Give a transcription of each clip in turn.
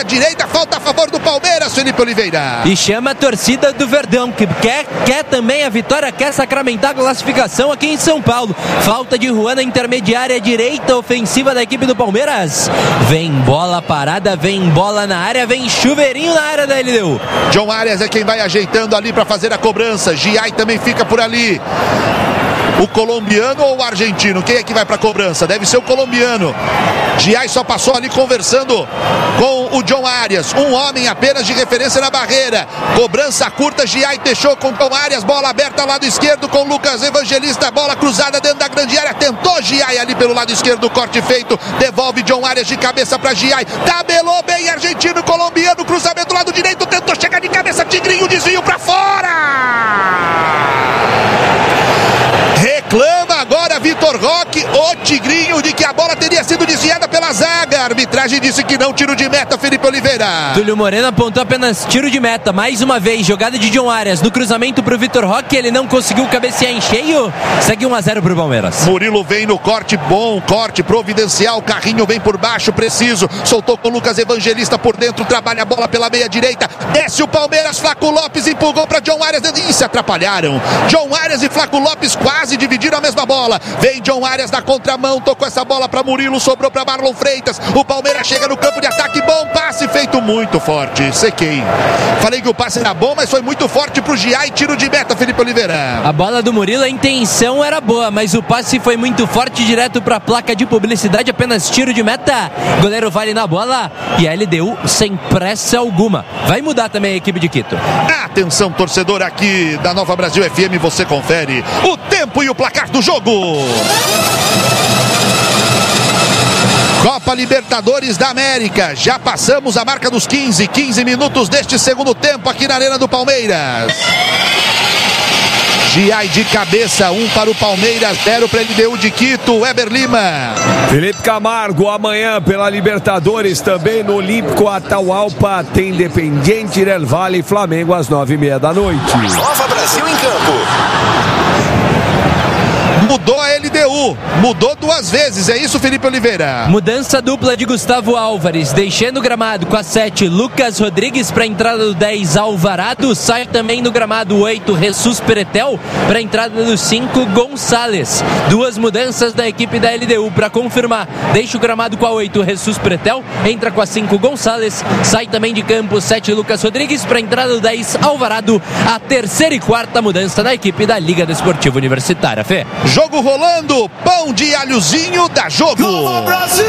direita, falta a favor do Palmeiras, Felipe Oliveira. E chama a torcida do Verdão, que quer também a vitória, quer sacramentar a classificação aqui em São Paulo. Falta de Juan na intermediária direita ofensiva da equipe do Palmeiras. Vem bola parada, vem bola na área, vem chuveirinho na área da LDU. John Arias é quem vai ajeitando ali para fazer a cobrança. Giai também fica por ali. O colombiano ou o argentino? Quem é que vai para a cobrança? Deve ser o colombiano. Giai só passou ali conversando com o John Arias. Um homem apenas de referência na barreira. Cobrança curta, Giai deixou com John Arias. Bola aberta lado esquerdo com Lucas Evangelista. Bola cruzada dentro da grande área. Tentou Giai ali pelo lado esquerdo. Corte feito. Devolve John Arias de cabeça para Giai. Tabelou bem argentino, colombiano. Cruzamento lado direito. Tentou chegar de cabeça. Tigrinho, desvio para fora. Reclama agora Vitor Roque, o Tigrinho, de que a bola teria sido desviada pela zaga. A arbitragem disse que não, tiro de meta, Felipe Oliveira. Túlio Moreno apontou apenas tiro de meta. Mais uma vez, jogada de John Arias no cruzamento pro Vitor Roque. Ele não conseguiu cabecear em cheio. Segue 1-0 pro Palmeiras. Murilo vem no corte, bom corte, providencial. Carrinho vem por baixo, preciso. Soltou com Lucas Evangelista por dentro, trabalha a bola pela meia direita. Desce o Palmeiras, Flaco Lopes empurrou para John Arias. E se atrapalharam. John Arias e Flaco Lopes quase dividiram a mesma bola. Vem John Arias na contramão, tocou essa bola para Murilo, sobrou para Marlon Freitas. O Palmeiras chega no campo de ataque, bom passe feito muito forte. Sequei. Falei que o passe era bom, mas foi muito forte pro Giai, tiro de meta, Felipe Oliveira. A bola do Murilo, a intenção era boa, mas o passe foi muito forte, direto para a placa de publicidade, apenas tiro de meta. Goleiro vale na bola e a LDU sem pressa alguma. Vai mudar também a equipe de Quito. Atenção, torcedor aqui da Nova Brasil FM, você confere o tempo e o placar do jogo. Copa Libertadores da América, já passamos a marca dos 15 minutos deste segundo tempo aqui na Arena do Palmeiras. Giai de cabeça, 1 para o Palmeiras, 0 para a LDU de Quito. Weber Lima. Felipe Camargo, amanhã pela Libertadores, também no Olímpico Atahualpa, tem Independiente del Valle e Flamengo às 9h30 da noite. Nova Brasil em campo. Mudou a LDU, mudou 2 vezes, é isso, Felipe Oliveira? Mudança dupla de Gustavo Álvares, deixando o gramado com a 7, Lucas Rodrigues para a entrada do 10, Alvarado. Sai também no gramado 8, Jesus Peretel para a entrada do 5, Gonçalves. 2 mudanças da equipe da LDU para confirmar. Deixa o gramado com a 8, Jesus Peretel, entra com a 5, Gonçalves. Sai também de campo 7, Lucas Rodrigues para a entrada do 10, Alvarado. A terceira e quarta mudança da equipe da Liga Desportiva Universitária. Fê. Jogo rolando, pão de alhozinho da Jogo. Brasil!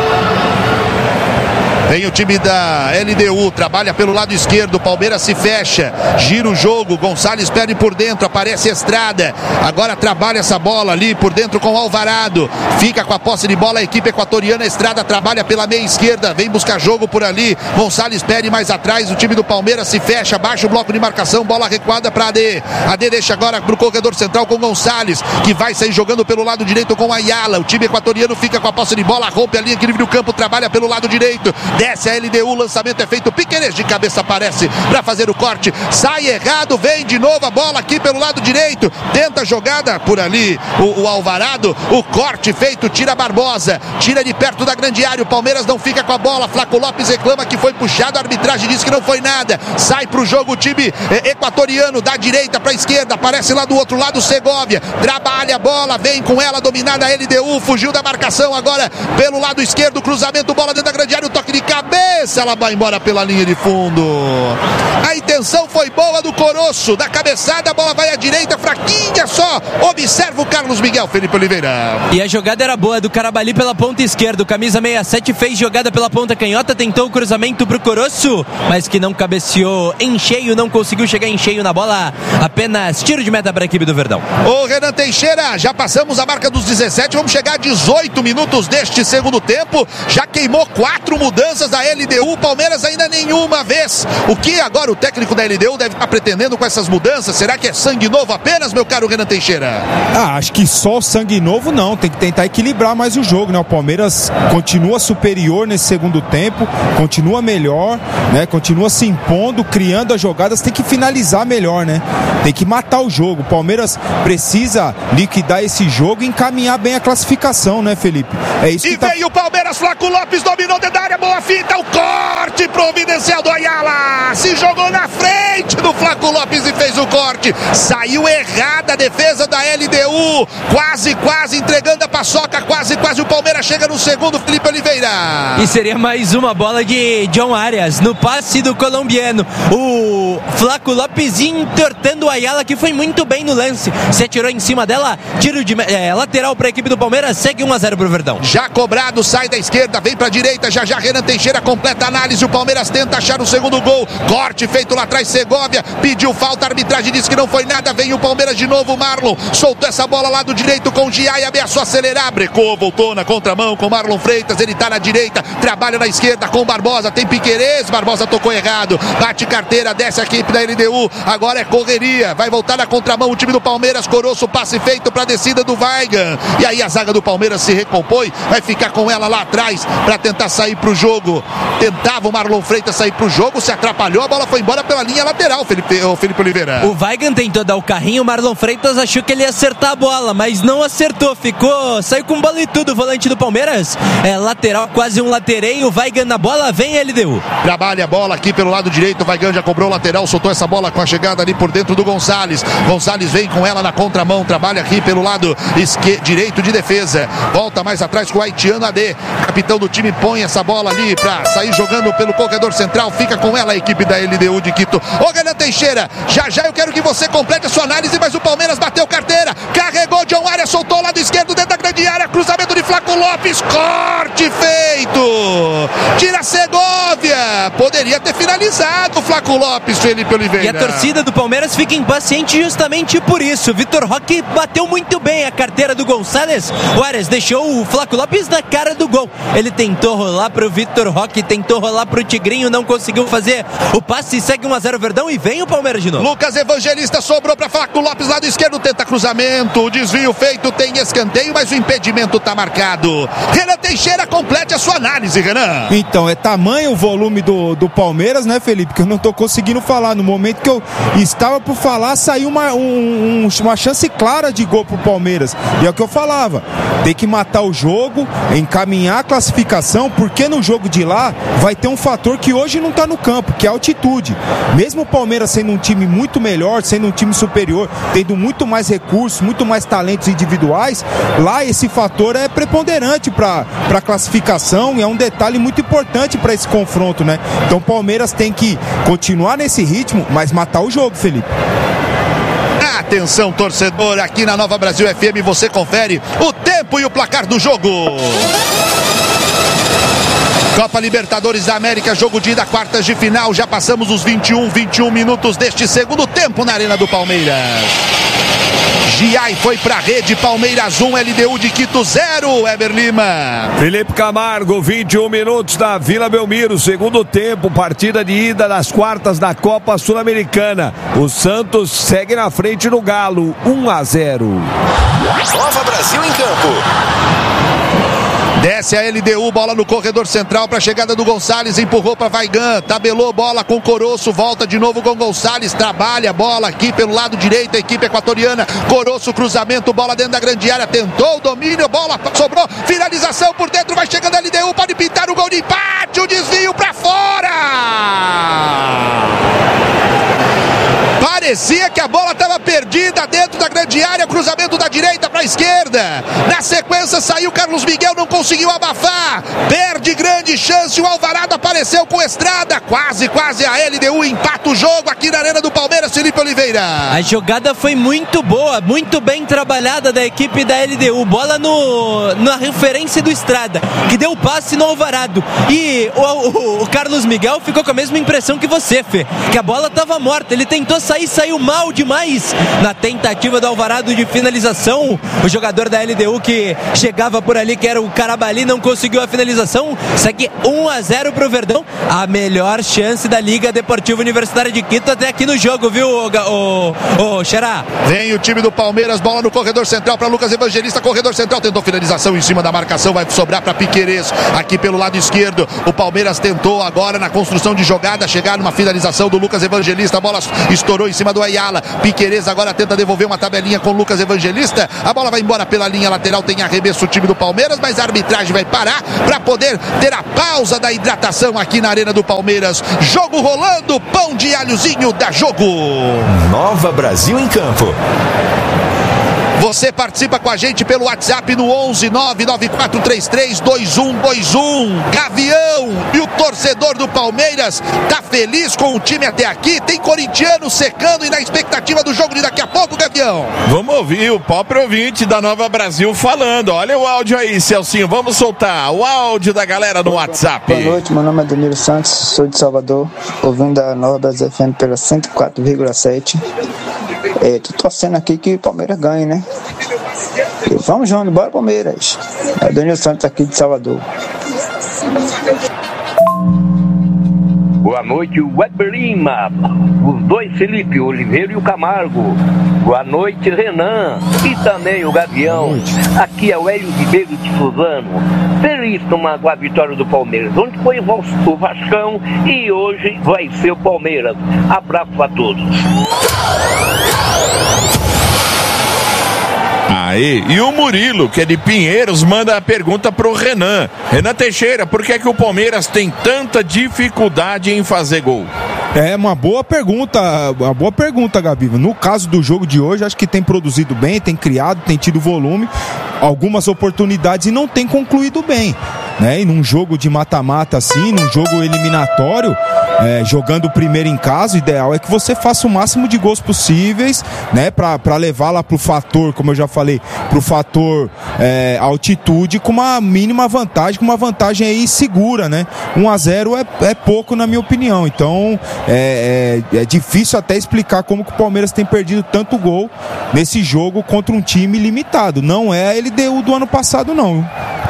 Vem o time da LDU, trabalha pelo lado esquerdo, Palmeiras se fecha, gira o jogo, Gonçalves perde por dentro, aparece Estrada, agora trabalha essa bola ali por dentro com Alvarado, fica com a posse de bola a equipe equatoriana. Estrada trabalha pela meia esquerda, vem buscar jogo por ali, Gonçalves perde mais atrás, o time do Palmeiras se fecha, baixa o bloco de marcação, bola recuada para AD, AD deixa agora pro corredor central com Gonçalves, que vai sair jogando pelo lado direito com Ayala, o time equatoriano fica com a posse de bola, rompe a linha que divide o campo, trabalha pelo lado direito, desce a LDU, o lançamento é feito, Piquerez de cabeça aparece para fazer o corte, sai errado, vem de novo a bola aqui pelo lado direito, tenta a jogada por ali, o Alvarado, o corte feito, tira Barbosa, tira de perto da grande área, o Palmeiras não fica com a bola, Flaco Lopes reclama que foi puxado, a arbitragem diz que não foi nada, sai pro jogo o time equatoriano, da direita para a esquerda, aparece lá do outro lado Segovia, trabalha a bola, vem com ela, dominada a LDU, fugiu da marcação agora pelo lado esquerdo, cruzamento, bola dentro da grande área, o toque de cabeça, ela vai embora pela linha de fundo. A intenção foi boa do Coroço, da cabeçada, a bola vai à direita, fraquinha só. Observa o Carlos Miguel, Felipe Oliveira. E a jogada era boa do Carabali pela ponta esquerda. O camisa 67 fez jogada pela ponta canhota, tentou o cruzamento pro Coroço, mas que não cabeceou em cheio, não conseguiu chegar em cheio na bola. Apenas tiro de meta para a equipe do Verdão. Ô Renan Teixeira, já passamos a marca dos 17, vamos chegar a 18 minutos deste segundo tempo. Já queimou 4 mudanças da LDU, o Palmeiras ainda nenhuma vez. O que agora o técnico da LDU deve estar pretendendo com essas mudanças? Será que é sangue novo apenas, meu caro Renan Teixeira? Acho que só sangue novo não, tem que tentar equilibrar mais o jogo, né? O Palmeiras continua superior nesse segundo tempo, continua melhor, né? Continua se impondo, criando as jogadas, tem que finalizar melhor, né? Tem que matar o jogo. O Palmeiras precisa liquidar esse jogo e encaminhar bem a classificação, né, Felipe? É isso que veio o Palmeiras, Flaco Lopes dominou dentro da área, boa fita, o corte chute providencial do Ayala, se jogou na frente do Flaco Lopes e fez o corte, saiu errada a defesa da LDU, quase entregando a paçoca, quase o Palmeiras chega no segundo, Felipe Oliveira. E seria mais uma bola de John Arias no passe do colombiano, o Flaco Lopes entortando o Ayala, que foi muito bem no lance, se atirou em cima dela, tiro de lateral para a equipe do Palmeiras, segue 1-0 pro Verdão. Já cobrado, sai da esquerda, vem pra direita, já Renan Teixeira completa a análise, o Palmeiras tenta achar o segundo gol, corte feito lá atrás, Segovia pediu falta, a arbitragem disse que não foi nada, vem o Palmeiras de novo, Marlon soltou essa bola lá do direito com o Giai, ameaçou acelerar, brecou, voltou na contramão com Marlon Freitas, ele tá na direita, trabalha na esquerda com Barbosa, tem Piquerez, Barbosa tocou errado, bate carteira, desce a equipe da LDU, agora é correria, vai voltar na contramão o time do Palmeiras, Coroço, passe feito pra descida do Weigan, e aí a zaga do Palmeiras se recompõe, vai ficar com ela lá atrás pra tentar sair pro jogo, tentava o Marlon Freitas sair pro jogo, se atrapalhou, a bola foi embora pela linha lateral, Felipe Oliveira. O Weigan tentou dar o carrinho, o Marlon Freitas achou que ele ia acertar a bola, mas não acertou, saiu com bola e tudo, o volante do Palmeiras, lateral, quase um latereio, o Weigan na bola, vem LDU. Trabalha a bola aqui pelo lado direito, o Weigan já cobrou o lateral, soltou essa bola com a chegada ali por dentro do Gonçalves vem com ela na contramão, trabalha aqui pelo lado direito de defesa, volta mais atrás com o haitiano AD, capitão do time, põe essa bola ali pra sair jogando pelo corredor central, fica com ela a equipe da LDU de Quito. Ô Renan Teixeira, já eu quero que você complete a sua análise, mas o Palmeiras bateu carteira, carregou John Arias, soltou o lado esquerdo dentro da grande área, cruzamento de Flaco Lopes, corte feito, tira Segovia, poderia ter finalizado o Flaco Lopes, Felipe Oliveira. E a torcida do Palmeiras fica impaciente justamente por isso, Vitor Roque bateu muito bem a carteira do Gonçalves, o Arias deixou o Flaco Lopes na cara do gol, ele tentou rolar pro Vitor Roque, tentou rolar pro Tigrinho, não conseguiu fazer o passe, segue 1-0 Verdão e vem o Palmeiras de novo. Lucas Evangelista sobrou pra Flaco Lopes, lado esquerdo, tenta cruzamento, o desvio feito, tem escanteio, mas o impedimento tá marcado. Renan Teixeira, complete a sua análise, Renan. Então, é tamanho o volume do Palmeiras, né, Felipe, que eu não tô conseguindo falar, no momento que eu estava por falar, saiu uma chance clara de gol pro Palmeiras, e é o que eu falava, tem que matar o jogo, encaminhar a classificação, porque no jogo de lá vai ter um fator que hoje não tá no campo, que é a altitude. Mesmo o Palmeiras sendo um time muito melhor, sendo um time superior, tendo muito mais recursos, muito mais talentos individuais, lá esse fator é preponderante para a classificação e é um detalhe muito importante para esse confronto, né? Então o Palmeiras tem que continuar nesse ritmo, mas matar o jogo, Felipe. Atenção, torcedor, aqui na Nova Brasil FM você confere o tempo e o placar do jogo. Copa Libertadores da América, jogo de ida, quartas de final, já passamos os 21 minutos deste segundo tempo na Arena do Palmeiras. Giai foi pra rede, Palmeiras 1, LDU de Quito 0, Eber Lima. Felipe Camargo, 21 minutos da Vila Belmiro, segundo tempo, partida de ida das quartas da Copa Sul-Americana. O Santos segue na frente no Galo, 1-0. Nova Brasil em campo. Desce a LDU, bola no corredor central para a chegada do Gonçalves, empurrou para Weigan, tabelou bola com Coroço, volta de novo com Gonçalves, trabalha a bola aqui pelo lado direito, a equipe equatoriana, Coroço, cruzamento, bola dentro da grande área, tentou o domínio, bola sobrou, finalização por dentro, vai chegando a LDU, pode pintar o gol de empate, o desvio para fora! Parecia que a bola estava perdida dentro da grande área, cruzamento da direita para a esquerda. Na sequência saiu Carlos Miguel, não conseguiu abafar. Perde grande chance, o Alvarado apareceu com Estrada. Quase a LDU empata o jogo aqui na Arena do Palmeiras, Felipe Oliveira. A jogada foi muito boa, muito bem trabalhada da equipe da LDU. Bola na referência do Estrada, que deu o passe no Alvarado. E o Carlos Miguel ficou com a mesma impressão que você, Fê, que a bola estava morta. Ele tentou sair, saiu mal demais na tentativa do Alvarado de finalização. O jogador da LDU que chegava por ali, que era o Carabali, não conseguiu a finalização. Segue 1-0 pro Verdão. A melhor chance da Liga Deportiva Universitária de Quito até aqui no jogo, viu, o Xará? Vem o time do Palmeiras, bola no corredor central para Lucas Evangelista, corredor central, tentou finalização em cima da marcação, vai sobrar para Piquerez, aqui pelo lado esquerdo. O Palmeiras tentou agora na construção de jogada chegar numa finalização do Lucas Evangelista, a bola estourou em cima do Ayala. Piquerez Palmeiras agora tenta devolver uma tabelinha com o Lucas Evangelista. A bola vai embora pela linha lateral, tem arremesso o time do Palmeiras, mas a arbitragem vai parar para poder ter a pausa da hidratação aqui na Arena do Palmeiras. Jogo rolando, pão de alhozinho da Jogo. Nova Brasil em Campo. Você participa com a gente pelo WhatsApp no 11 99433 2121. Gavião e o torcedor do Palmeiras tá feliz com o time até aqui. Tem corintiano secando e na expectativa do jogo de daqui a pouco, Gavião. Vamos ouvir o próprio ouvinte da Nova Brasil falando. Olha o áudio aí, Celcinho. Vamos soltar o áudio da galera no WhatsApp. Boa noite, meu nome é Danilo Santos, sou de Salvador, ouvindo a Nova Brasil FM pela 104,7. Tô torcendo aqui que o Palmeiras ganhe, né? Vamos, João, bora Palmeiras. É Danilo Santos aqui de Salvador. Boa noite, Weber Lima, os dois Felipe, o Oliveira e o Camargo. Boa noite, Renan e também o Gavião. Aqui é o Hélio Ribeiro de Suzano. Feliz com a vitória do Palmeiras. Onde foi o Vascão e hoje vai ser o Palmeiras. Abraço a todos. Aí, e o Murilo, que é de Pinheiros, manda a pergunta pro Renan. Renan Teixeira, por que é que o Palmeiras tem tanta dificuldade em fazer gol? É uma boa pergunta, Gabi. No caso do jogo de hoje, acho que tem produzido bem, tem criado, tem tido volume, algumas oportunidades e não tem concluído bem, né? E num jogo de mata-mata assim, num jogo eliminatório, jogando o primeiro em casa, o ideal é que você faça o máximo de gols possíveis, né? Pra levar lá pro fator, como eu já falei, pro fator altitude, com uma mínima vantagem, com uma vantagem aí segura, né? 1-0 é pouco na minha opinião, então é difícil até explicar como que o Palmeiras tem perdido tanto gol nesse jogo contra um time limitado. Não é a LDU do ano passado, não.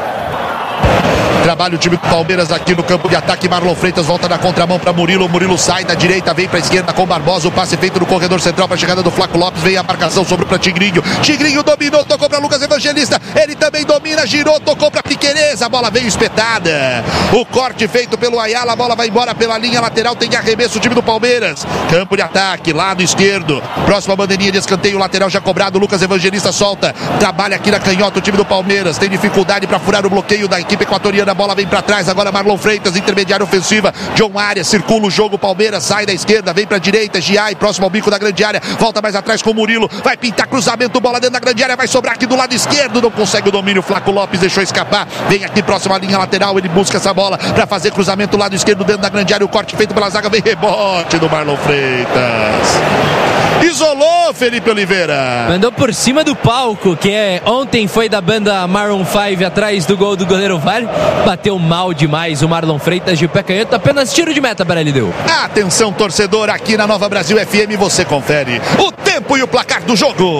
Trabalha o time do Palmeiras aqui no campo de ataque. Marlon Freitas volta na contramão para Murilo. Murilo sai da direita, vem para a esquerda com Barbosa. O passe feito no corredor central para a chegada do Flaco Lopes. Vem a marcação sobre para Tigrinho. Tigrinho dominou, tocou para Lucas Evangelista. Ele também domina, girou, tocou para Piquerez. A bola veio espetada. O corte feito pelo Ayala. A bola vai embora pela linha lateral. Tem arremesso o time do Palmeiras. Campo de ataque, lado esquerdo. Próxima bandeirinha de escanteio lateral já cobrado. Lucas Evangelista solta. Trabalha aqui na canhota o time do Palmeiras. Tem dificuldade para furar o bloqueio da equipe equatoriana. Bola vem para trás, agora Marlon Freitas, intermediária ofensiva, John Arias, circula o jogo, Palmeiras sai da esquerda, vem para direita, Giai, próximo ao bico da grande área, volta mais atrás com o Murilo, vai pintar cruzamento, bola dentro da grande área, vai sobrar aqui do lado esquerdo, não consegue o domínio, Flaco Lopes deixou escapar, vem aqui próximo à linha lateral, ele busca essa bola para fazer cruzamento do lado esquerdo dentro da grande área, o corte feito pela zaga, vem rebote do Marlon Freitas. Isolou Felipe Oliveira. Mandou por cima do palco, que ontem foi da banda Maroon 5 atrás do gol do goleiro Vale. Bateu mal demais o Marlon Freitas de pé canhoto. Apenas tiro de meta para ele deu. Atenção, torcedor, aqui na Nova Brasil FM você confere o tempo e o placar do jogo.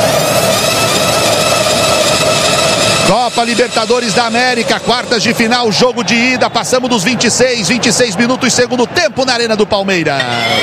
Copa Libertadores da América, quartas de final, jogo de ida, passamos dos 26 minutos, segundo tempo na Arena do Palmeiras.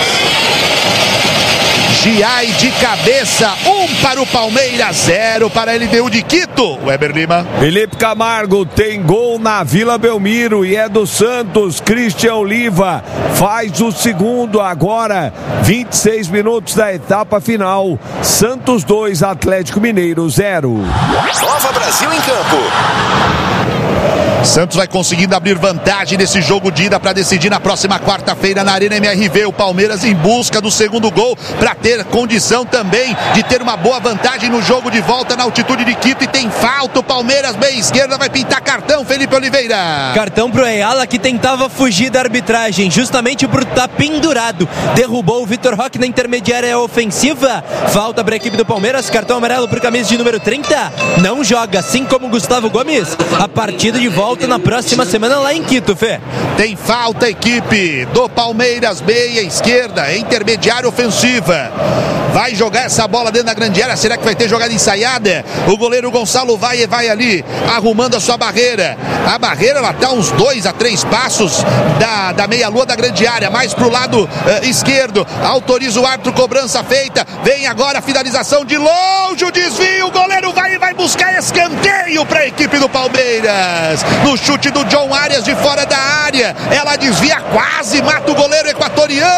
Giai de cabeça, 1 para o Palmeiras, 0 para a LDU de Quito. Weber Lima. Felipe Camargo tem gol na Vila Belmiro e é do Santos. Christian Oliva faz o segundo agora, 26 minutos da etapa final. Santos 2, Atlético Mineiro 0. Nova Brasil em Campo. Santos vai conseguindo abrir vantagem nesse jogo de ida para decidir na próxima quarta-feira na Arena MRV. O Palmeiras em busca do segundo gol para ter condição também de ter uma boa vantagem no jogo de volta na altitude de Quito. E tem falta, o Palmeiras meia esquerda vai pintar cartão, Felipe Oliveira. Cartão pro Ayala, que tentava fugir da arbitragem justamente por estar pendurado. Derrubou o Vitor Roque na intermediária ofensiva. Falta para a equipe do Palmeiras, cartão amarelo pro camisa de número 30. Não joga, assim como Gustavo Gomes. A partida de volta na próxima semana lá em Quito, Fê. Tem falta a equipe do Palmeiras, meia esquerda, intermediária ofensiva. Vai jogar essa bola dentro da grande área. Será que vai ter jogada ensaiada? O goleiro Gonçalo vai ali, arrumando a sua barreira. A barreira, ela tá uns 2 a 3 passos da meia-lua da grande área, mais pro lado esquerdo. Autoriza o árbitro, cobrança feita. Vem agora a finalização de longe, o desvio. O goleiro vai buscar escanteio para a equipe do Palmeiras. No chute do John Arias de fora da área, ela desvia, quase mata o goleiro equatoriano.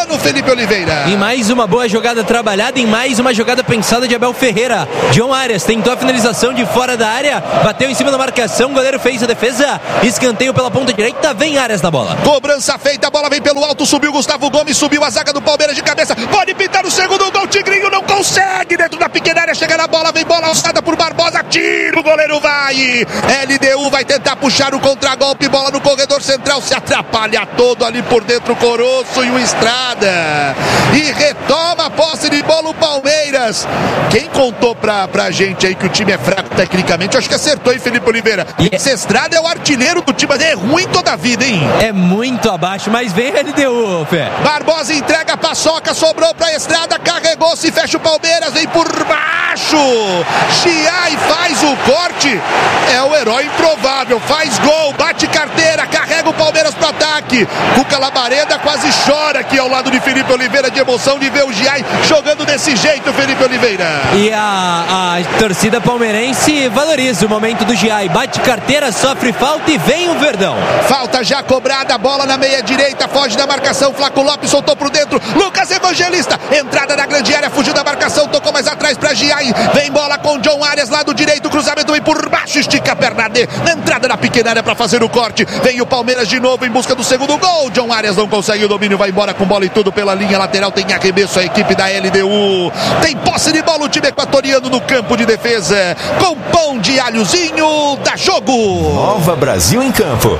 ano, Felipe Oliveira. Em mais uma boa jogada trabalhada, em mais uma jogada pensada de Abel Ferreira. John Arias tentou a finalização de fora da área, bateu em cima da marcação, o goleiro fez a defesa, escanteio pela ponta direita, vem Arias na bola. Cobrança feita, a bola vem pelo alto, subiu Gustavo Gomes, subiu a zaga do Palmeiras de cabeça, pode pintar o segundo gol, Tigrinho não consegue, dentro da pequena área, chega na bola, vem bola alçada por Barbosa, tira, o goleiro vai, LDU vai tentar puxar o contragolpe, bola no corredor central, se atrapalha todo ali por dentro o Coroço e o Estrada, e retoma a posse de bola o Palmeiras. Quem contou pra gente aí que o time é fraco tecnicamente, acho que acertou, hein, Felipe Oliveira? Esse Estrada é o artilheiro do time, mas é ruim toda a vida, hein? É muito abaixo, mas vem a LDU, Fé. Barbosa entrega a paçoca, sobrou pra Estrada, carregou, se fecha o Palmeiras, vem por baixo, Giai faz o corte, é o herói improvável, faz gol, bate carteira, carrega o Palmeiras pro ataque, Cuca Labareda quase chora aqui ao lado de Felipe Oliveira de emoção de ver o Giai jogando desse jeito, Felipe Oliveira. E a torcida palmeirense valoriza o momento do Giai, bate carteira, sofre falta e vem o Verdão. Falta já cobrada, bola na meia direita, foge da marcação, Flaco Lopes soltou por dentro, Lucas Evangelista, entrada na grande área, fugiu da marcação, tocou mais atrás pra Giai, vem bola com John Arias, lado direito, cruzamento vem por baixo, estica a perna D, na entrada da pequena área pra fazer o corte, vem o Palmeiras de novo em busca do segundo gol, John Arias não consegue o domínio, vai embora com bola e tudo pela linha lateral, tem arremesso a equipe da LDU, tem posse de bola o time equatoriano no campo de defesa, com pão de alhozinho, dá jogo. Nova Brasil em campo.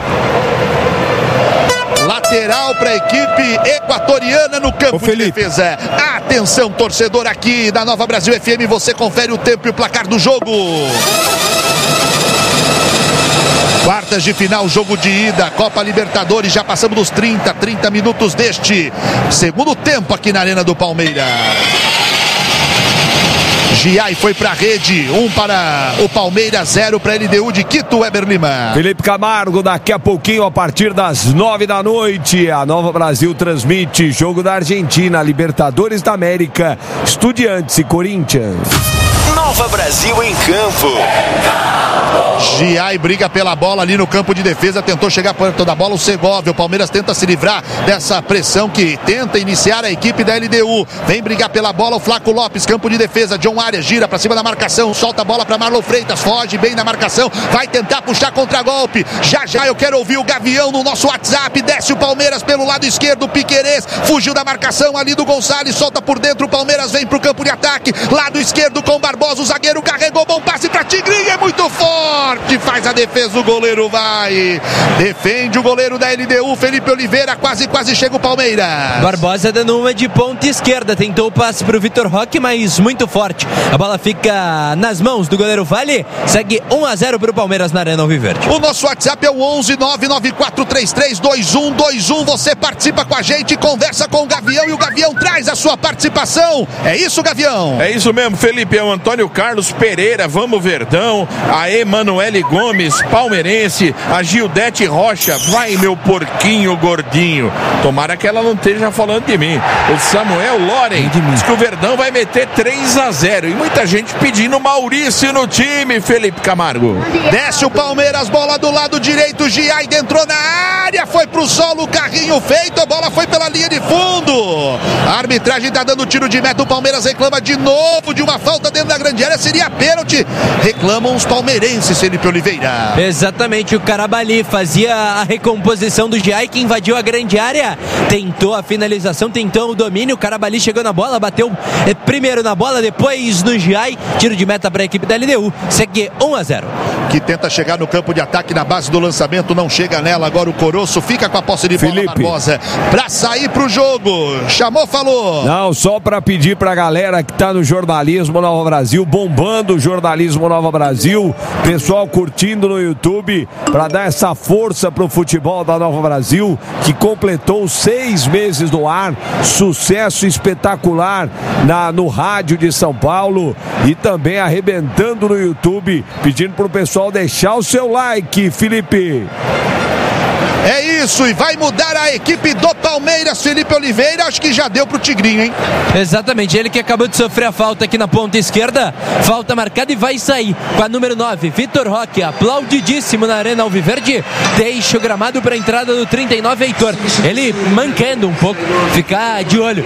Lateral para a equipe equatoriana no campo de defesa. Atenção, torcedor aqui da Nova Brasil FM, você confere o tempo e o placar do jogo. Quartas de final, jogo de ida, Copa Libertadores, já passamos dos 30 minutos deste segundo tempo aqui na Arena do Palmeiras. Giai foi pra rede, 1 para o Palmeiras, 0 para LDU de Quito, Weber Lima. Felipe Camargo, daqui a pouquinho, a partir das 9 da noite, a Nova Brasil transmite jogo da Argentina, Libertadores da América, Estudiantes e Corinthians. Nova Brasil em campo. Giai briga pela bola ali no campo de defesa, tentou chegar perto da bola o Segovia, o Palmeiras tenta se livrar dessa pressão que tenta iniciar a equipe da LDU, vem brigar pela bola o Flaco Lopes, campo de defesa, John Arias gira pra cima da marcação, solta a bola pra Marlon Freitas, foge bem na marcação, vai tentar puxar contra-golpe, já eu quero ouvir o Gavião no nosso WhatsApp, desce o Palmeiras pelo lado esquerdo, Piquerez, fugiu da marcação ali do Gonçalves, solta por dentro, o Palmeiras vem pro campo de ataque, lado esquerdo com Barbosa, o zagueiro carregou, bom passe pra Tigrinho, é muito forte, faz a defesa, o goleiro vai, defende o goleiro da LDU, Felipe Oliveira, quase chega o Palmeiras. Barbosa dando uma de ponta esquerda, tentou o passe pro Vitor Roque, mas muito forte, a bola fica nas mãos do goleiro Vale, segue 1-0 pro Palmeiras na Arena Alviverde. O nosso WhatsApp é o 11-99433-2121, você participa com a gente, conversa com o Gavião e o Gavião traz a sua participação, é isso, Gavião? É isso mesmo, Felipe, é o Antônio Carlos Pereira, vamos Verdão, a Emanuele Gomes, palmeirense, a Gildete Rocha, vai meu porquinho gordinho, tomara que ela não esteja falando de mim, o Samuel Loren diz que o Verdão vai meter 3-0 e muita gente pedindo Maurício no time, Felipe Camargo. Desce o Palmeiras, bola do lado direito, Giai entrou na área, foi pro solo, o carrinho feito, a bola foi pela linha de fundo, a arbitragem tá dando tiro de meta, o Palmeiras reclama de novo de uma falta dentro da grande área, seria pênalti, reclamam os palmeirenses, Felipe Oliveira. Exatamente, o Carabali fazia a recomposição do Giai, que invadiu a grande área, tentou a finalização, tentou o domínio, o Carabali chegou na bola, bateu primeiro na bola, depois no Giai, tiro de meta para a equipe da LDU, segue 1-0. Que tenta chegar no campo de ataque na base do lançamento, não chega nela, agora o Coroço fica com a posse de bola, Barbosa, pra sair pro jogo, chamou, falou. Não, só pra pedir pra galera que tá no Jornalismo Nova Brasil, bombando o Jornalismo Nova Brasil, pessoal curtindo no YouTube, pra dar essa força pro futebol da Nova Brasil, que completou 6 meses no ar, sucesso espetacular no rádio de São Paulo e também arrebentando no YouTube, pedindo pro pessoal deixar o seu like, Felipe. É isso, e vai mudar a equipe do Palmeiras, Felipe Oliveira. Acho que já deu pro Tigrinho, hein? Exatamente, ele que acabou de sofrer a falta aqui na ponta esquerda. Falta marcada e vai sair com a número 9, Vitor Roque, aplaudidíssimo na Arena Alviverde. Deixa o gramado para a entrada do 39, Heitor. Ele mancando um pouco, ficar de olho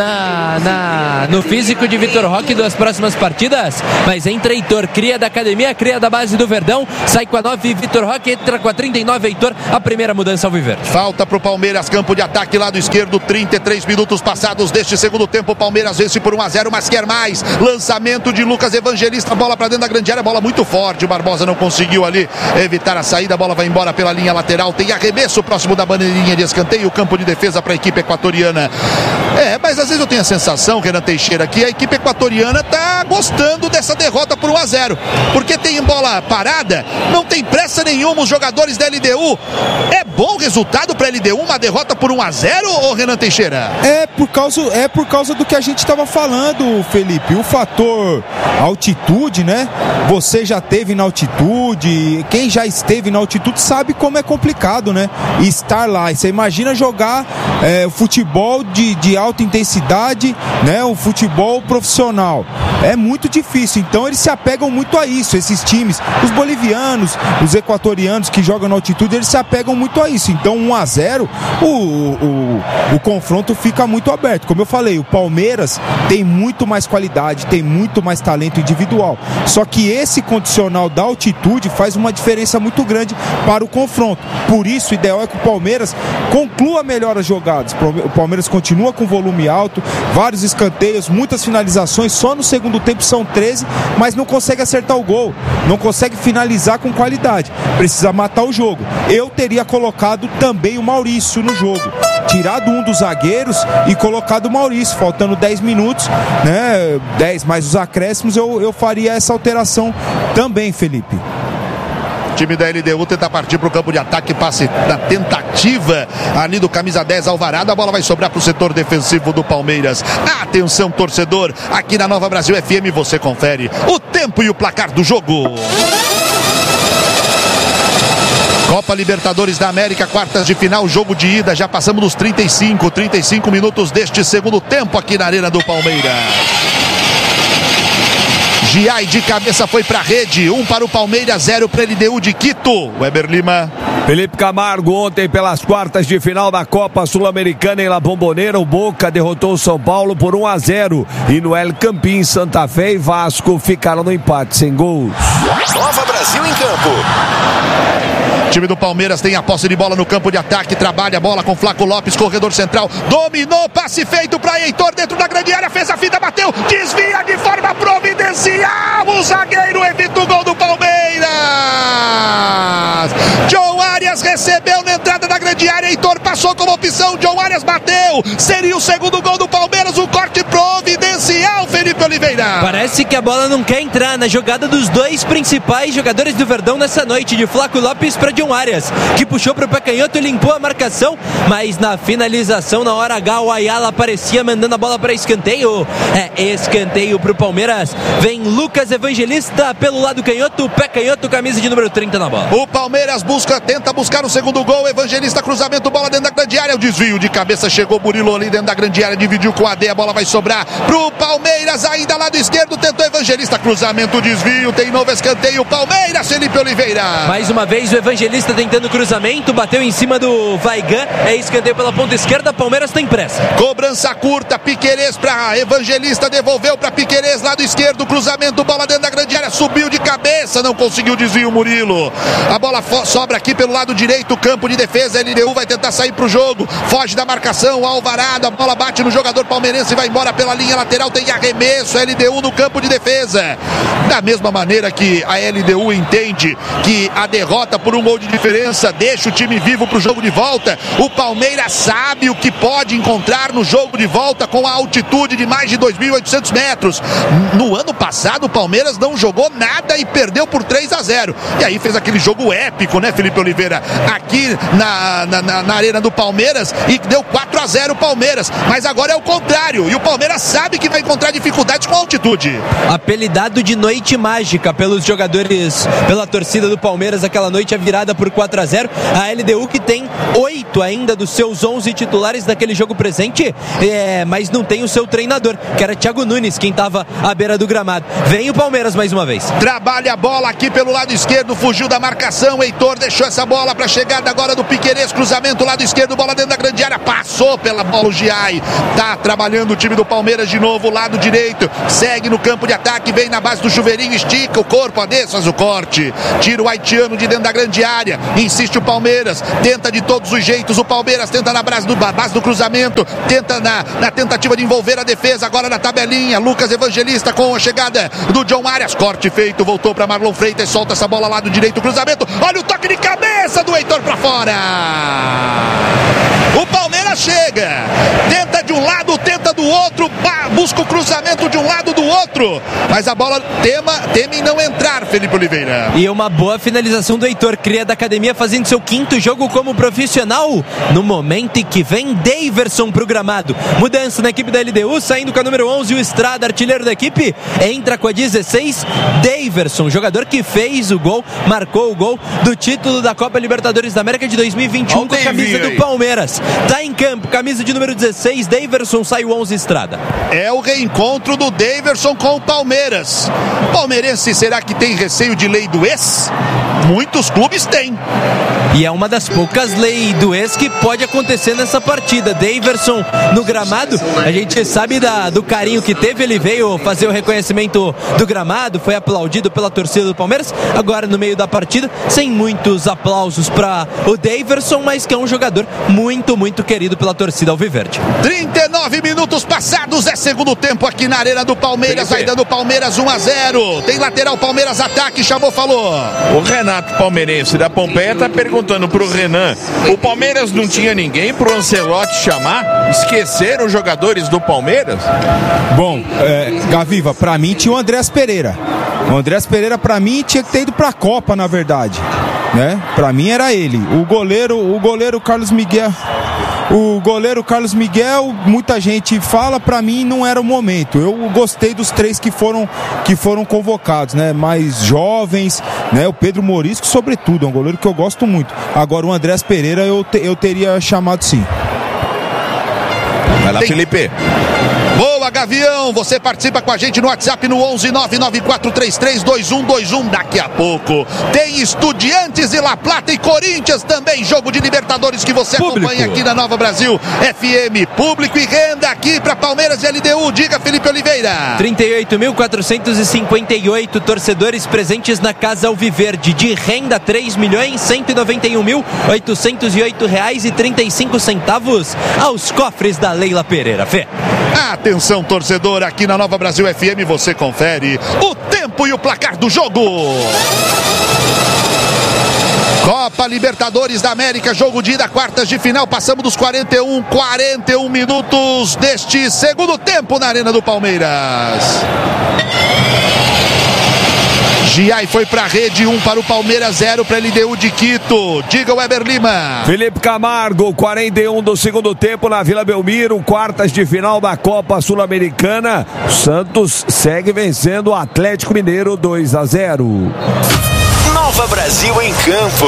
no físico de Vitor Roque das próximas partidas. Mas entra Heitor, cria da academia, cria da base do Verdão. Sai com a 9, Vitor Roque, entra com a 39, Heitor. A primeira mudança Alviverde. Falta pro Palmeiras, campo de ataque lado esquerdo, 33 minutos passados deste segundo tempo. O Palmeiras vence por 1-0, mas quer mais. Lançamento de Lucas Evangelista, bola para dentro da grande área, bola muito forte. O Barbosa não conseguiu ali evitar a saída, a bola vai embora pela linha lateral. Tem arremesso próximo da bandeirinha de escanteio, campo de defesa para a equipe equatoriana. Mas às vezes eu tenho a sensação, Renan Teixeira, que a equipe equatoriana tá gostando dessa derrota por 1-0, porque tem bola parada, não tem pressa nenhuma os jogadores da LDU. É bom resultado para a LDU uma derrota por 1-0, ô Renan Teixeira? É por causa do que a gente estava falando, Felipe. O fator altitude, né? Você já esteve na altitude, quem já esteve na altitude sabe como é complicado, né? Estar lá. E você imagina jogar futebol de alta intensidade, né? O futebol profissional. É muito difícil. Então eles se apegam muito a isso, esses times. Os bolivianos, os equatorianos que jogam na altitude, eles se apegam muito a isso. Então 1-0, o confronto fica muito aberto. Como eu falei, o Palmeiras tem muito mais qualidade, tem muito mais talento individual. Só que esse condicional da altitude faz uma diferença muito grande para o confronto. Por isso, o ideal é que o Palmeiras conclua melhor as jogadas. O Palmeiras continua com volume alto, vários escanteios, muitas finalizações. Só no segundo tempo são 13, mas não consegue acertar o gol, não consegue finalizar com qualidade. Precisa matar o jogo. Eu teria colocado também o Maurício no jogo, tirado um dos zagueiros e colocado o Maurício, faltando 10 minutos, né? 10 mais os acréscimos, eu faria essa alteração também, Felipe. O time da LDU tenta partir para o campo de ataque, passe na tentativa ali do camisa 10 Alvarado. A bola vai sobrar para o setor defensivo do Palmeiras. Atenção, torcedor, aqui na Nova Brasil FM você confere o tempo e o placar do jogo. Copa Libertadores da América, quartas de final, jogo de ida. Já passamos dos 35 minutos deste segundo tempo aqui na Arena do Palmeiras. Giai de cabeça foi para a rede, 1 para o Palmeiras, 0 para a LDU de Quito. Weber Lima. Felipe Camargo, ontem pelas quartas de final da Copa Sul-Americana em La Bombonera, o Boca derrotou o São Paulo por 1-0 e no El Campín, Santa Fé e Vasco ficaram no empate sem gols. Nova Brasil em campo. O time do Palmeiras tem a posse de bola no campo de ataque, trabalha a bola com Flaco Lopes, corredor central, dominou, passe feito para Heitor dentro da grande área, fez a fita, bateu, desvia de forma providencial, o zagueiro evita o gol do Palmeiras. John Arias recebeu na entrada da grande área, Heitor passou como opção, John Arias bateu, seria o segundo gol do Palmeiras, o corte providencial, Felipe Oliveira. Parece que a bola não quer entrar na jogada dos dois principais jogadores do Verdão nessa noite, de Flaco Lopes para John Arias, que puxou para o pé canhoto, limpou a marcação, mas na finalização, na hora H, o Ayala aparecia mandando a bola para escanteio. Escanteio para o Palmeiras. Vem Lucas Evangelista pelo lado canhoto, pé canhoto, camisa de número 30 na bola. O Palmeiras tenta buscar o segundo gol. Evangelista, cruzamento, bola dentro da grande área, o desvio de cabeça, chegou Murilo ali dentro da grande área, dividiu com o AD, a bola vai sobrar pro Palmeiras, ainda lado esquerdo, tentou Evangelista, cruzamento, desvio, tem novo escanteio, Palmeiras, Felipe Oliveira. Mais uma vez o Evangelista tentando cruzamento, bateu em cima do Vaigan, escanteio pela ponta esquerda, Palmeiras tem pressa. Cobrança curta, Piquerez para Evangelista, devolveu para Piquerez, lado esquerdo, cruzamento, bola dentro da grande área, subiu de cabeça, não conseguiu desvio Murilo. A bola sobra aqui pelo lado direito, campo de defesa, LDU vai tentar sair pro jogo, foge da marcação, Alvarado, a bola bate no jogador palmeirense e vai embora pela linha lateral, tem arremesso, LDU no campo de defesa. Da mesma maneira que a LDU entende que a derrota por um gol de diferença deixa o time vivo pro jogo de volta, o Palmeiras sabe o que pode encontrar no jogo de volta com a altitude de mais de 2.800 metros. No ano passado o Palmeiras não jogou nada e perdeu por 3-0. E aí fez aquele jogo épico, né, Felipe Oliveira? Oliveira, aqui na Arena do Palmeiras, e deu 4-0 o Palmeiras, mas agora é o contrário, e o Palmeiras sabe que vai encontrar dificuldades com a altitude. Apelidado de noite mágica pelos jogadores, pela torcida do Palmeiras, aquela noite é virada por 4-0, a LDU que tem 8 ainda dos seus 11 titulares daquele jogo presente, mas não tem o seu treinador, que era Thiago Nunes, quem estava à beira do gramado. Vem o Palmeiras mais uma vez. Trabalha a bola aqui pelo lado esquerdo, fugiu da marcação, Heitor deixou essa bola para a chegada agora do Piquerez, cruzamento lado esquerdo, bola dentro da grande área, passou pela bola o Giai, tá trabalhando o time do Palmeiras de novo, lado direito, segue no campo de ataque, vem na base do chuveirinho, estica o corpo, Ades faz o corte, tira o haitiano de dentro da grande área, insiste o Palmeiras, tenta de todos os jeitos, o Palmeiras tenta na base do cruzamento, tenta na tentativa de envolver a defesa, agora na tabelinha, Lucas Evangelista com a chegada do John Arias, corte feito, voltou para Marlon Freitas, solta essa bola lado direito, cruzamento, olha o toque de cabeça do Heitor para fora. O Palmeiras chega, tenta de um lado, tenta do outro, busca o cruzamento de um lado do outro, mas a bola teme não entrar, Felipe Oliveira. E uma boa finalização do Heitor, cria da academia, fazendo seu 5º jogo como profissional, no momento em que vem Daverson pro gramado. Mudança na equipe da LDU, saindo com a número 11, o Estrada, artilheiro da equipe, entra com a 16, Daverson, jogador que fez o gol, marcou o gol do título da Copa Libertadores da América de 2021 com a camisa do Palmeiras. Tá em campo, camisa de número 16, Daverson, sai o 11, Estrada. É o reencontro do Daverson com o Palmeiras. Palmeirense, será que tem receio de lei do ex? Muitos clubes têm. E é uma das poucas leis do ex que pode acontecer nessa partida. Daverson no gramado, a gente sabe do carinho que teve, ele veio fazer o reconhecimento do gramado, foi aplaudido pela torcida do Palmeiras, agora no meio da partida, sem muitos aplausos para o Daverson, mas que é um jogador muito, muito querido pela torcida alviverde. 39 minutos passados, é segundo tempo aqui na Arena do Palmeiras, vai dando o Palmeiras 1-0, tem lateral, Palmeiras ataque, chamou, falou. O Renato Palmeirense da Pompeia tá perguntando pro Renan, o Palmeiras não tinha ninguém pro Ancelotti chamar? Esqueceram os jogadores do Palmeiras? Bom, Gaviva, pra mim tinha o Andrés Pereira. O Andrés Pereira pra mim tinha que ter ido pra Copa, na verdade, né? Pra mim era ele. O goleiro Carlos Miguel... O goleiro Carlos Miguel, muita gente fala, pra mim não era o momento. Eu gostei dos 3 que foram convocados, né? Mais jovens, né? O Pedro Morisco, sobretudo, é um goleiro que eu gosto muito. Agora o Andrés Pereira eu teria chamado sim. Vai lá, Felipe. Boa, Gavião, você participa com a gente no WhatsApp no 11-99433-2121. Daqui a pouco tem Estudiantes e La Plata e Corinthians também, jogo de Libertadores que você acompanha aqui na Nova Brasil FM. Público e renda aqui para Palmeiras e LDU. Diga, Felipe Oliveira. 38.458 torcedores presentes na Casa Alviverde. De renda, R$3.191.808,35 aos cofres da Leila Pereira. Fê. Atenção, torcedor, aqui na Nova Brasil FM você confere o tempo e o placar do jogo. Copa Libertadores da América, jogo de ida, quartas de final, passamos dos 41 minutos deste segundo tempo na Arena do Palmeiras. Giai foi pra rede, 1 para o Palmeiras, 0 para a LDU de Quito. Diga, Weber Lima. Felipe Camargo, 41 do segundo tempo na Vila Belmiro, quartas de final da Copa Sul-Americana. Santos segue vencendo o Atlético Mineiro 2-0. Nova Brasil em campo.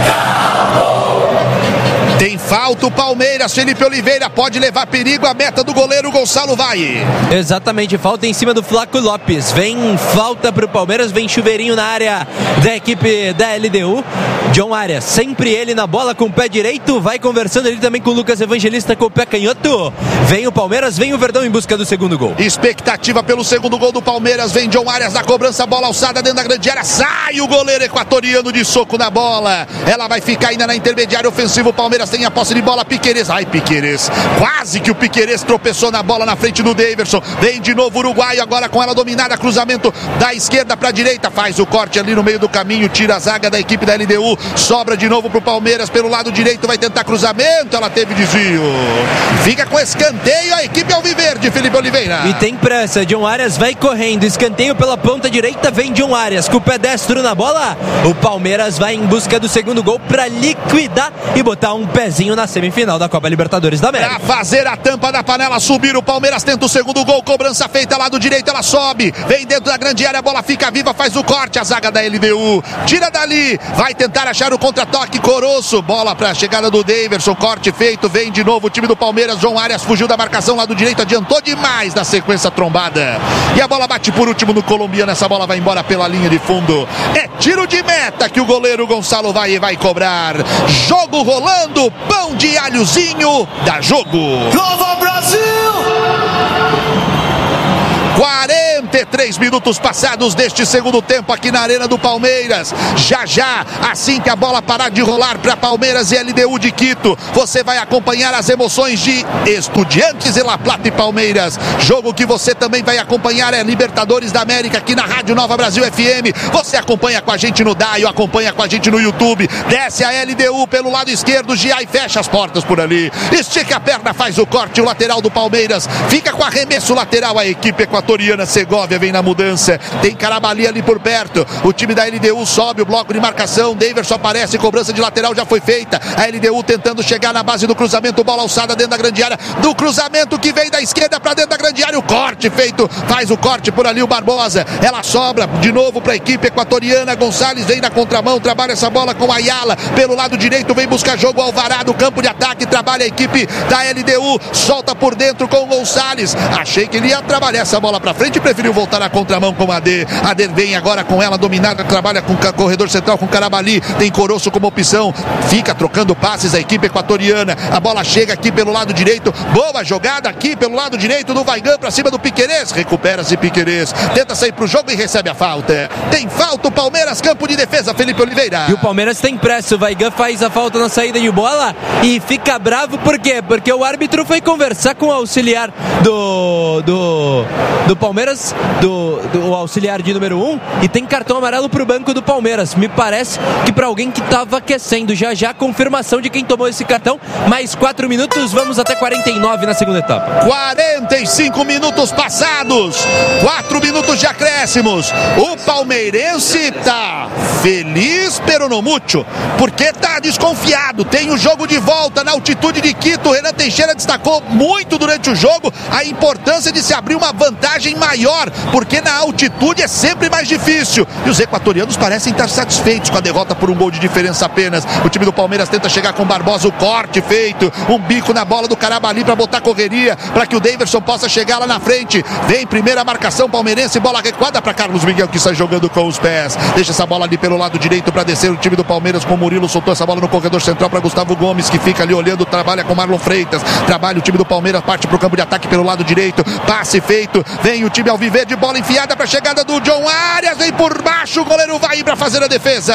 Tem falta o Palmeiras, Felipe Oliveira pode levar perigo à meta do goleiro Gonçalo Vai. Exatamente, falta em cima do Flaco Lopes. Vem falta pro Palmeiras, vem chuveirinho na área da equipe da LDU. John Arias, sempre ele na bola com o pé direito, vai conversando ali também com o Lucas Evangelista com o pé canhoto. Vem o Palmeiras, vem o Verdão em busca do segundo gol. Expectativa pelo segundo gol do Palmeiras, vem John Arias na cobrança, bola alçada dentro da grande área, sai o goleiro equatoriano de soco na bola. Ela vai ficar ainda na intermediária ofensiva, o Palmeiras tem a posse de bola, Piquerez, Piquerez, quase que o Piquerez tropeçou na bola na frente do Daverson, vem de novo o Uruguai, agora com ela dominada, cruzamento da esquerda para a direita, faz o corte ali no meio do caminho, tira a zaga da equipe da LDU, sobra de novo pro Palmeiras, pelo lado direito, vai tentar cruzamento, ela teve desvio, fica com escanteio a equipe alviverde, Felipe Oliveira. E tem pressa, John Arias vai correndo, escanteio pela ponta direita, vem John Arias, com o pé destro na bola, O Palmeiras vai em busca do segundo gol para liquidar e botar um pezinho na semifinal da Copa Libertadores da América. Pra fazer a tampa da panela subir, o Palmeiras tenta o segundo gol, cobrança feita lado direito, ela sobe, vem dentro da grande área, a bola fica viva, faz o corte, a zaga da LDU tira dali, vai tentar achar o contra-toque, Coroço, bola pra chegada do Daverson, corte feito, vem de novo o time do Palmeiras, João Arias fugiu da marcação lado direito, adiantou demais na sequência trombada, e a bola bate por último no colombiano, essa bola vai embora pela linha de fundo, é tiro de meta que o goleiro Gonçalo vai cobrar, jogo rolando, pão de alhozinho, dá jogo. Nova Brasil! 43 minutos passados deste segundo tempo aqui na Arena do Palmeiras. Já, assim que a bola parar de rolar para Palmeiras e LDU de Quito, você vai acompanhar as emoções de Estudiantes e La Plata e Palmeiras. Jogo que você também vai acompanhar é Libertadores da América aqui na Rádio Nova Brasil FM. Você acompanha com a gente no Daio, acompanha com a gente no YouTube. Desce a LDU pelo lado esquerdo, Gia, e fecha as portas por ali. Estica a perna, faz o corte, o lateral do Palmeiras fica com arremesso lateral, a equipe equatoriana. Segovia vem na mudança, tem Carabali ali por perto, o time da LDU sobe o bloco de marcação, Daverson aparece, cobrança de lateral já foi feita, a LDU tentando chegar na base do cruzamento, bola alçada dentro da grande área, do cruzamento que vem da esquerda para dentro da grande área, o corte feito, faz o corte por ali o Barbosa, ela sobra de novo para a equipe equatoriana, Gonçalves vem na contramão, trabalha essa bola com Ayala, pelo lado direito vem buscar jogo, Alvarado, campo de ataque, trabalha a equipe da LDU, solta por dentro com o Gonçalves, achei que ele ia trabalhar essa bola para frente, preferiu voltar na contramão com a Ade vem agora com ela dominada, trabalha com o corredor central com Carabali, tem Coroço como opção, fica trocando passes a equipe equatoriana, a bola chega aqui pelo lado direito, boa jogada aqui pelo lado direito do Vaigão para cima do Piquerez, recupera-se Piquerez, tenta sair pro jogo e recebe a falta, tem falta o Palmeiras, campo de defesa, Felipe Oliveira. E o Palmeiras tem pressa, o Vaigão faz a falta na saída de bola e fica bravo, por quê? Porque o árbitro foi conversar com o auxiliar do Palmeiras, do auxiliar de número 1, e tem cartão amarelo pro banco do Palmeiras. Me parece que para alguém que estava aquecendo. Já confirmação de quem tomou esse cartão. Mais 4 minutos, vamos até 49 na segunda etapa. 45 minutos passados, 4 minutos de acréscimos. O palmeirense tá feliz, pero no mucho, porque tá desconfiado. Tem o jogo de volta na altitude de Quito. Renan Teixeira destacou muito durante o jogo a importância de se abrir uma vantagem maior, porque na altitude é sempre mais difícil, e os equatorianos parecem estar satisfeitos com a derrota por um gol de diferença apenas. O time do Palmeiras tenta chegar com Barbosa, o corte feito, um bico na bola do Carabali para botar correria, para que o Daverson possa chegar lá na frente, vem primeira marcação palmeirense, bola recuada para Carlos Miguel, que sai jogando com os pés, deixa essa bola ali pelo lado direito para descer o time do Palmeiras com o Murilo, soltou essa bola no corredor central para Gustavo Gomes, que fica ali olhando, trabalha com Marlon Freitas, trabalha o time do Palmeiras, parte para o campo de ataque pelo lado direito, passe feito, vem o time alviverde, bola enfiada para a chegada do John Arias, vem por baixo, o goleiro vai para fazer a defesa,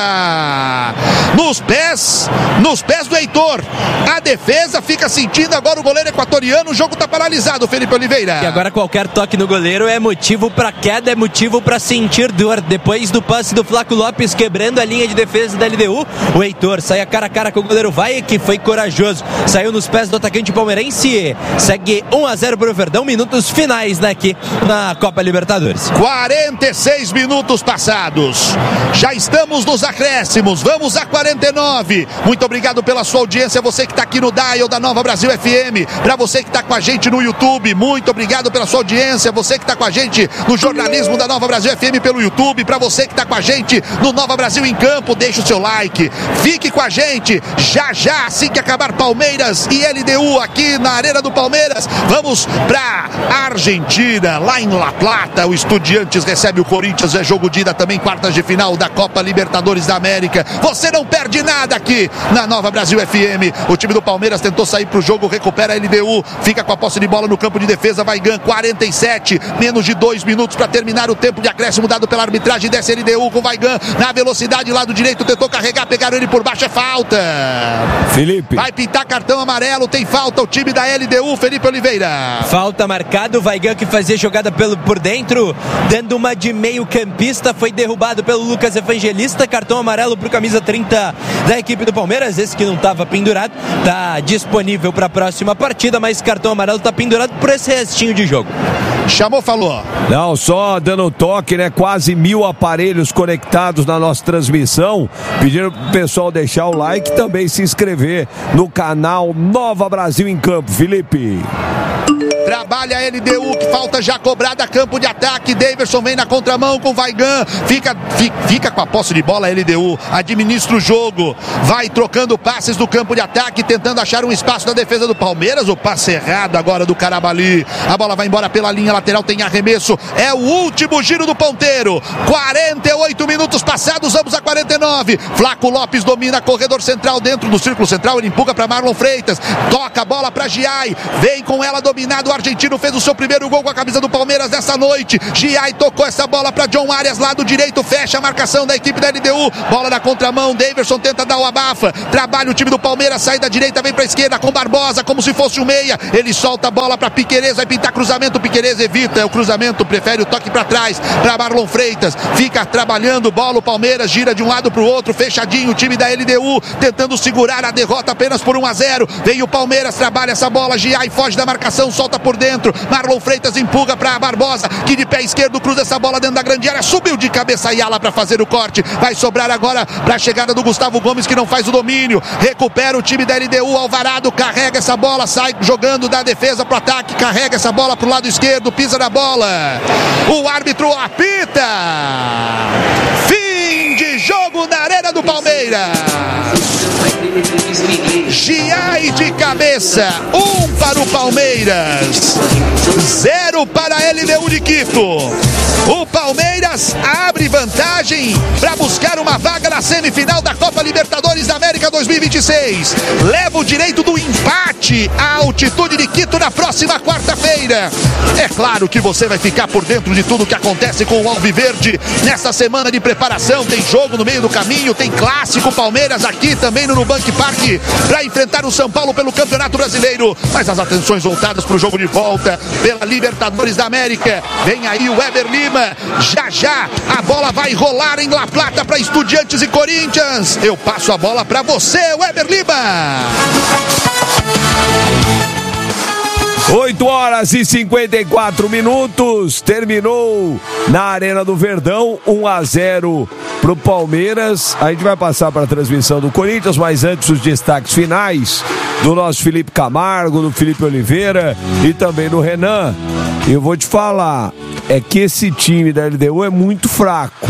nos pés do Heitor, a defesa fica sentindo agora o goleiro equatoriano, o jogo está paralisado, Felipe Oliveira. E agora qualquer toque no goleiro é motivo para queda, é motivo para sentir dor. Depois do passe do Flaco Lopes quebrando a linha de defesa da LDU, o Heitor sai a cara com o goleiro Vai, que foi corajoso, saiu nos pés do atacante palmeirense, segue 1-0 pro Verdão, minutos finais aqui na Copa Libertadores. 46 minutos passados, já estamos nos acréscimos, vamos a 49. Muito obrigado pela sua audiência, você que está aqui no Dial da Nova Brasil FM, para você que está com a gente no YouTube, muito obrigado pela sua audiência, você que está com a gente no jornalismo da Nova Brasil FM pelo YouTube, para você que está com a gente no Nova Brasil em Campo, deixa o seu like, fique com a gente, já assim que acabar Palmeiras e LDU aqui na Arena do Palmeiras, vamos para Argentina, lá em La Plata, o Estudiantes recebe o Corinthians, é jogo de ida também, quartas de final da Copa Libertadores da América, você não perde nada aqui na Nova Brasil FM, o time do Palmeiras tentou sair pro jogo, recupera a LDU, fica com a posse de bola no campo de defesa, vai ganhar 47, menos de 2 minutos para terminar o tempo de acréscimo dado pela arbitragem, desce LDU com Vaigan na velocidade, lado direito, tentou carregar, pegaram ele por baixo, é falta. Felipe. Vai pintar cartão amarelo, tem falta o time da LDU, Felipe Oliveira. Falta marcado, o Vaigan que fazia jogada por dentro, dando uma de meio campista, foi derrubado pelo Lucas Evangelista, cartão amarelo pro camisa 30 da equipe do Palmeiras, esse que não estava pendurado, tá disponível para a próxima partida, mas cartão amarelo tá pendurado por esse restinho de jogo. Chamou, falou. Não, só dando toque, né? Quase 1000 aparelhos conectados na nossa transmissão. Pedindo pro pessoal deixar o like e também se inscrever no canal Nova Brasil em Campo. Felipe. Trabalha a LDU, que falta já cobrada, campo de ataque. Daverson vem na contramão com Vaigan. Fica com a posse de bola a LDU. Administra o jogo. Vai trocando passes do campo de ataque, tentando achar um espaço na defesa do Palmeiras. O passe errado agora do Carabali. A bola vai embora pela linha lateral, tem arremesso. É o último giro do ponteiro. 48 minutos passados, vamos a 49. Flaco Lopes domina corredor central dentro do círculo central. Ele empurra para Marlon Freitas. Toca a bola para Giai. Vem com ela dominado. O argentino fez o seu primeiro gol com a camisa do Palmeiras nessa noite. Giai tocou essa bola para John Arias, lado direito, fecha a marcação da equipe da LDU. Bola na contramão, Daverson tenta dar o abafa. Trabalha o time do Palmeiras, sai da direita, vem para a esquerda com Barbosa, como se fosse um meia. Ele solta a bola para Piquerez, vai pintar cruzamento. Piquerez evita o cruzamento, prefere o toque para trás para Marlon Freitas. Fica trabalhando bola o Palmeiras, gira de um lado para o outro, fechadinho o time da LDU, tentando segurar a derrota apenas por 1-0. Vem o Palmeiras, trabalha essa bola, Giai foge da marcação, solta por dentro, Marlon Freitas empurra para Barbosa, que de pé esquerdo cruza essa bola dentro da grande área, subiu de cabeça Ayala para fazer o corte, vai sobrar agora para a chegada do Gustavo Gomes, que não faz o domínio, recupera o time da LDU, Alvarado carrega essa bola, sai jogando da defesa para o ataque, carrega essa bola para o lado esquerdo, pisa na bola, o árbitro apita, fim de jogo na Arena do Palmeiras. Giai de cabeça, 1 para o Palmeiras, 0 para a LDU de Quito. O Palmeiras abre vantagem para buscar uma vaga na semifinal da Copa Libertadores da América 2026. Leva o direito do empate à altitude de Quito na próxima quarta-feira. É claro que você vai ficar por dentro de tudo que acontece com o Alviverde nessa semana de preparação. Tem jogo no meio do caminho, tem clássico Palmeiras aqui também no Nubank Park para enfrentar o São Paulo pelo Campeonato Brasileiro. Mas as atenções voltadas para o jogo de volta pela Libertadores da América. Vem aí o Weber Lima. Já a bola vai rolar em La Plata para Estudiantes e Corinthians. Eu passo a bola para você, Weber Lima. 8h54. Terminou na Arena do Verdão, 1-0 pro Palmeiras. A gente vai passar para a transmissão do Corinthians, mas antes os destaques finais do nosso Felipe Camargo, do Felipe Oliveira e também do Renan. Eu vou te falar, é que esse time da LDU é muito fraco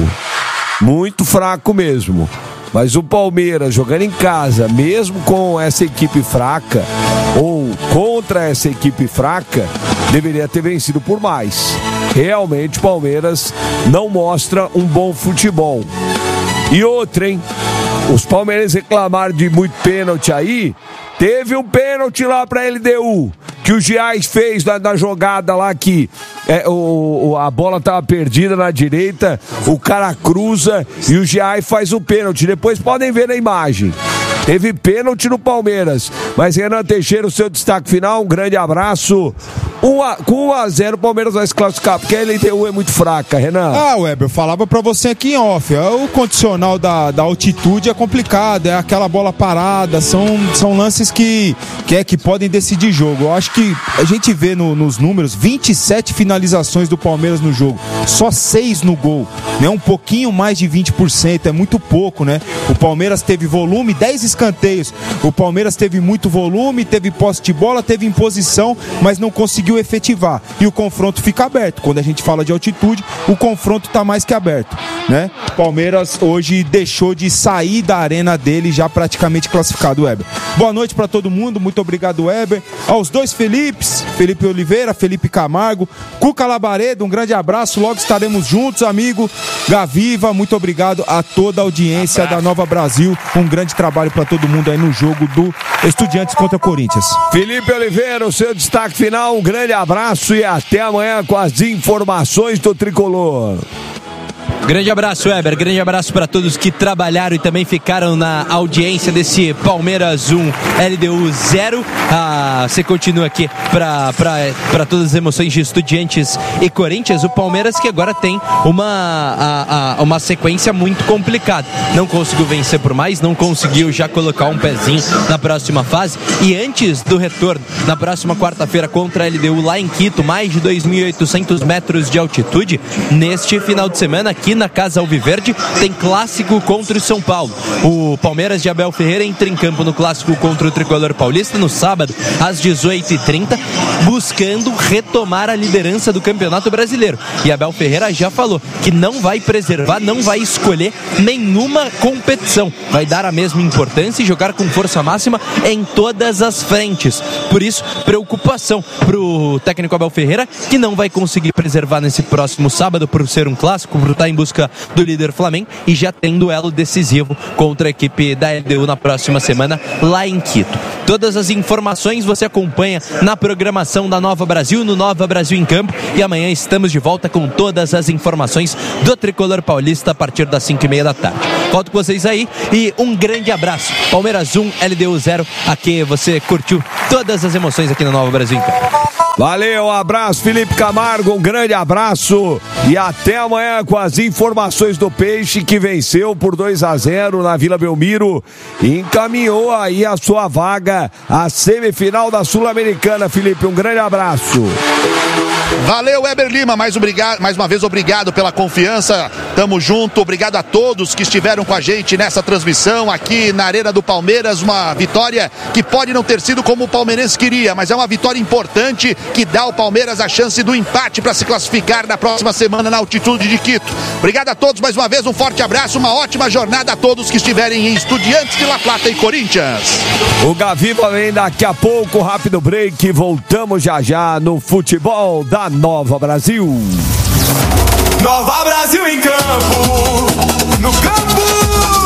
mesmo. Mas o Palmeiras jogando em casa, mesmo com essa equipe fraca, ou contra essa equipe fraca, deveria ter vencido por mais. Realmente o Palmeiras não mostra um bom futebol. E outra, hein? Os palmeirenses reclamaram de muito pênalti aí. Teve um pênalti lá pra LDU, que o Giais fez na jogada lá que a bola tava perdida na direita, o cara cruza e o Giais faz o pênalti. Depois podem ver na imagem. Teve pênalti no Palmeiras. Mas Renan Teixeira, o seu destaque final, um grande abraço. Com 1-0 o Palmeiras vai se classificar, porque a LDU é muito fraca, Renan. Weber, eu falava pra você aqui em off, o condicional da altitude é complicado, é aquela bola parada, são lances que podem decidir jogo. Eu acho que a gente vê nos números 27 finalizações do Palmeiras no jogo, só 6 no gol, né? Um pouquinho mais de 20%, é muito pouco, né? O Palmeiras teve volume, 10 escanteios, o Palmeiras teve muito volume, teve posse de bola, teve imposição, mas não conseguiu efetivar, e o confronto fica aberto. Quando a gente fala de altitude, o confronto tá mais que aberto, né? Palmeiras hoje deixou de sair da arena dele já praticamente classificado, Weber. Boa noite para todo mundo, muito obrigado, Weber. Aos dois Felipes, Felipe Oliveira, Felipe Camargo, Cuca Labaredo, um grande abraço, logo estaremos juntos, amigo. Gaviva, muito obrigado a toda a audiência da Nova Brasil, um grande trabalho para todo mundo aí no jogo do Estudiantes contra Corinthians. Felipe Oliveira, o seu destaque final, um grande abraço e até amanhã com as informações do Tricolor. Grande abraço, Weber. Grande abraço para todos que trabalharam e também ficaram na audiência desse Palmeiras 1, LDU 0. Você continua aqui para todas as emoções de Estudiantes e Corinthians. O Palmeiras que agora tem uma sequência muito complicada. Não conseguiu vencer por mais, não conseguiu já colocar um pezinho na próxima fase. E antes do retorno, na próxima quarta-feira contra a LDU lá em Quito, mais de 2.800 metros de altitude, neste final de semana aqui na Casa Alviverde tem clássico contra o São Paulo. O Palmeiras de Abel Ferreira entra em campo no clássico contra o Tricolor Paulista no sábado às 18h30, buscando retomar a liderança do Campeonato Brasileiro. E Abel Ferreira já falou que não vai preservar, não vai escolher nenhuma competição, vai dar a mesma importância e jogar com força máxima em todas as frentes. Por isso, preocupação pro técnico Abel Ferreira, que não vai conseguir preservar nesse próximo sábado por ser um clássico, por estar em busca do líder Flamengo e já tem duelo decisivo contra a equipe da LDU na próxima semana lá em Quito. Todas as informações você acompanha na programação da Nova Brasil, no Nova Brasil em Campo, e amanhã estamos de volta com todas as informações do Tricolor Paulista a partir das 5h30 da tarde. Volto com vocês aí e um grande abraço. Palmeiras 1, LDU 0. Aqui você curtiu todas as emoções aqui na Nova Brasil em Campo. Valeu, um abraço, Felipe Camargo, um grande abraço e até amanhã com as informações do Peixe, que venceu por 2-0 na Vila Belmiro e encaminhou aí a sua vaga à semifinal da Sul-Americana. Felipe, um grande abraço. Valeu, Weber Lima, mais uma vez obrigado pela confiança, tamo junto, obrigado a todos que estiveram com a gente nessa transmissão aqui na Arena do Palmeiras, uma vitória que pode não ter sido como o palmeirense queria, mas é uma vitória importante que dá ao Palmeiras a chance do empate para se classificar na próxima semana na altitude de Quito. Obrigado a todos mais uma vez, um forte abraço, uma ótima jornada a todos que estiverem em Estudiantes de La Plata e Corinthians. O Gaviva vem daqui a pouco, rápido break, voltamos já no futebol da Nova Brasil. Nova Brasil em campo, no campo.